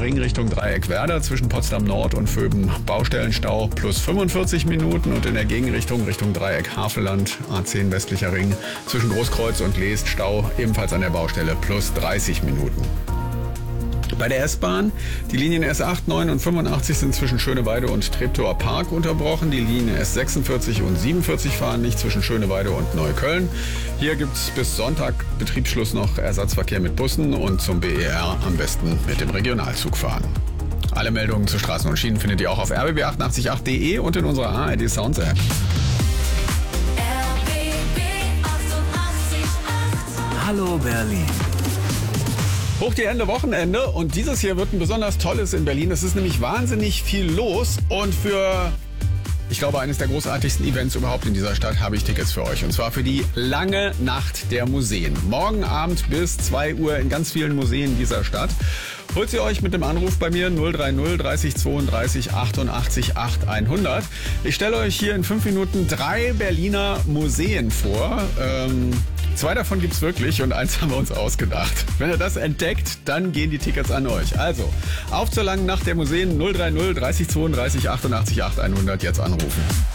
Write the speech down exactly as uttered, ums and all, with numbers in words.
Ring Richtung Dreieckwerder zwischen Potsdam Nord und Vöben Baustellenstau plus fünfundvierzig Minuten und in der Gegenrichtung Richtung Dreieck Havelland A zehn westlicher Ring zwischen Großkreuz und Leest Stau ebenfalls an der Baustelle plus dreißig Minuten. Bei der S-Bahn, die Linien S acht, neun und fünfundachtzig sind zwischen Schöneweide und Treptower Park unterbrochen. Die Linien S sechsundvierzig und siebenundvierzig fahren nicht zwischen Schöneweide und Neukölln. Hier gibt es bis Sonntag Betriebsschluss noch Ersatzverkehr mit Bussen und zum B E R am besten mit dem Regionalzug fahren. Alle Meldungen zu Straßen und Schienen findet ihr auch auf r b b achtundachtzig punkt acht punkt de und in unserer A R D Sounds App. Hallo Berlin. Hoch die Hände, Wochenende, und dieses hier wird ein besonders tolles in Berlin. Es ist nämlich wahnsinnig viel los und für, ich glaube, eines der großartigsten Events überhaupt in dieser Stadt habe ich Tickets für euch. Und zwar für die lange Nacht der Museen. Morgen Abend bis zwei Uhr in ganz vielen Museen dieser Stadt. Holt sie euch mit dem Anruf bei mir null drei null dreißig zweiunddreißig achtundachtzig acht hundert. Ich stelle euch hier in fünf Minuten drei Berliner Museen vor. Ähm, zwei davon gibt's wirklich und eins haben wir uns ausgedacht. Wenn ihr das entdeckt, dann gehen die Tickets an euch. Also, auf zur langen Nacht der Museen null drei null dreißig zweiunddreißig achtundachtzig acht hundert jetzt anrufen.